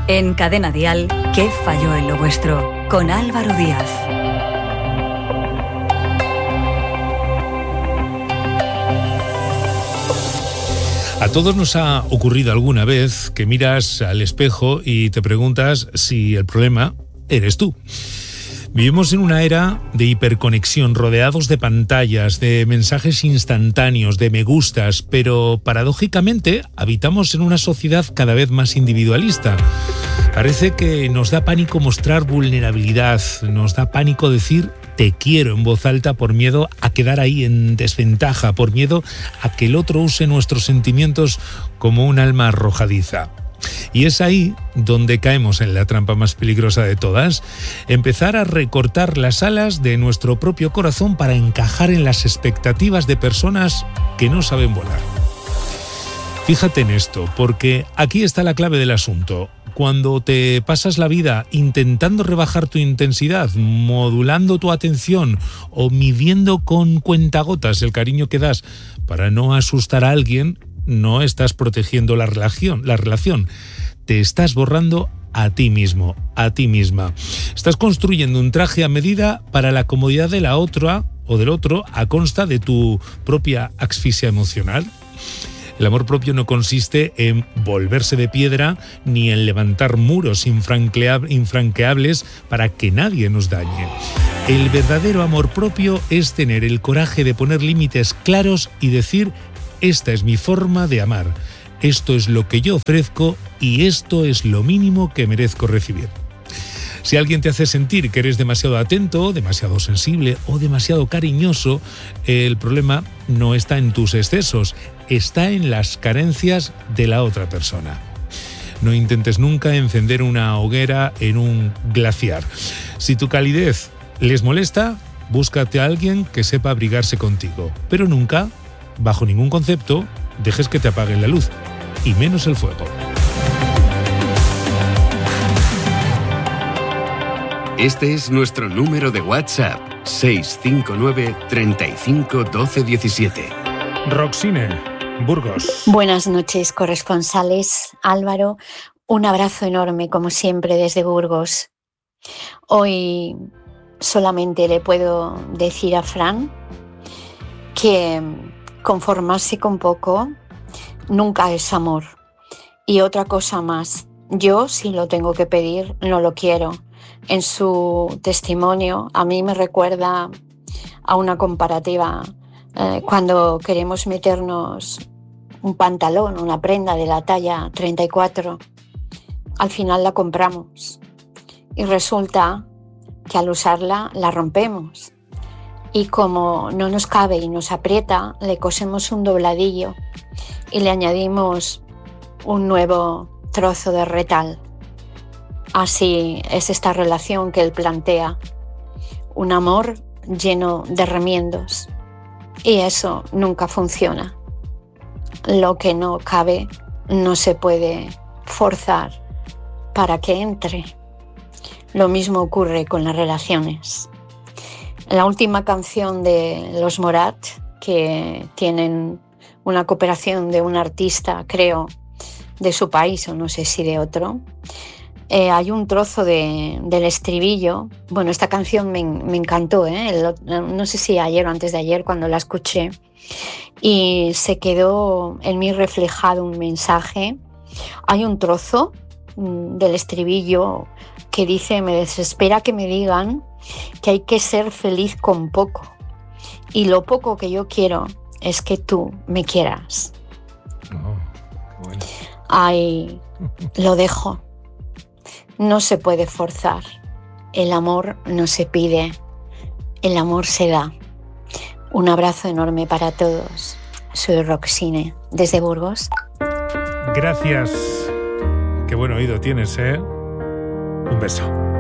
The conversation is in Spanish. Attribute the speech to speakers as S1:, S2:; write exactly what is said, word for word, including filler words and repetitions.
S1: En Cadena Dial, ¿qué falló en lo vuestro? Con Álvaro Díaz.
S2: A todos nos ha ocurrido alguna vez que miras al espejo y te preguntas si el problema eres tú. Vivimos en una era de hiperconexión, rodeados de pantallas, de mensajes instantáneos, de me gustas, pero paradójicamente habitamos en una sociedad cada vez más individualista. Parece que nos da pánico mostrar vulnerabilidad, nos da pánico decir te quiero en voz alta por miedo a quedar ahí en desventaja, por miedo a que el otro use nuestros sentimientos como un alma arrojadiza. Y es ahí donde caemos en la trampa más peligrosa de todas, empezar a recortar las alas de nuestro propio corazón para encajar en las expectativas de personas que no saben volar. Fíjate en esto, porque aquí está la clave del asunto. Cuando te pasas la vida intentando rebajar tu intensidad, modulando tu atención o midiendo con cuentagotas el cariño que das para no asustar a alguien, no estás protegiendo la relación, la relación. Te estás borrando a ti mismo, a ti misma. Estás construyendo un traje a medida para la comodidad de la otra o del otro a consta de tu propia asfixia emocional. El amor propio no consiste en volverse de piedra ni en levantar muros infranqueables para que nadie nos dañe. El verdadero amor propio es tener el coraje de poner límites claros y decir: esta es mi forma de amar, esto es lo que yo ofrezco y esto es lo mínimo que merezco recibir. Si alguien te hace sentir que eres demasiado atento, demasiado sensible o demasiado cariñoso, el problema no está en tus excesos, está en las carencias de la otra persona. No intentes nunca encender una hoguera en un glaciar. Si tu calidez les molesta, búscate a alguien que sepa abrigarse contigo, pero nunca, bajo ningún concepto, dejes que te apaguen la luz, y menos el fuego.
S3: Este es nuestro número de WhatsApp, seis cinco nueve, treinta y cinco, doce diecisiete.
S2: Roxine, Burgos.
S4: Buenas noches, corresponsales. Álvaro, un abrazo enorme, como siempre, desde Burgos. Hoy solamente le puedo decir a Fran que conformarse con poco nunca es amor. Y otra cosa más, yo si lo tengo que pedir, no lo quiero. En su testimonio a mí me recuerda a una comparativa eh, cuando queremos meternos un pantalón, una prenda de la talla treinta y cuatro, al final la compramos y resulta que al usarla la rompemos. Y como no nos cabe y nos aprieta, le cosemos un dobladillo y le añadimos un nuevo trozo de retal. Así es esta relación que él plantea, un amor lleno de remiendos. Y eso nunca funciona. Lo que no cabe no se puede forzar para que entre. Lo mismo ocurre con las relaciones. La última canción de Los Morat, que tienen una cooperación de un artista, creo, de su país o no sé si de otro, eh, hay un trozo de, del estribillo. Bueno, esta canción me, me encantó, ¿eh? El, no sé si ayer o antes de ayer cuando la escuché, y se quedó en mí reflejado un mensaje. Hay un trozo mm, del estribillo que dice: me desespera que me digan que hay que ser feliz con poco, y lo poco que yo quiero es que tú me quieras.
S2: Oh, qué bueno.
S4: Ay, lo dejo. No se puede forzar. El amor no se pide, el amor se da. Un abrazo enorme para todos. Soy Roxine, desde Burgos.
S2: Gracias. Qué buen oído tienes, ¿eh? Un beso.